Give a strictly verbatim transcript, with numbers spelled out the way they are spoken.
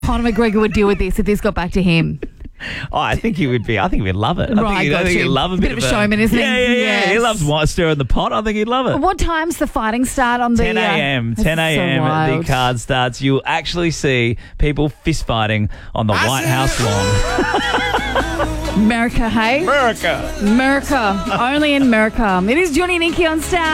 Conor McGregor would deal with this if this got back to him. Oh, I think he would be. I think he'd love it. I Right, think, he'd, got I think you. he'd love a Bit bit, of a showman, isn't he? yeah, Yeah, yeah, yeah. He Yes. loves white stirring the pot. I think he'd love it. What time's the fighting start on the... ten a.m. Uh, ten a.m. so wild. the card starts. You'll actually see people fist fighting on the White House lawn. America, hey? America. America. Only in America. It is Johnny and Nikki on Star.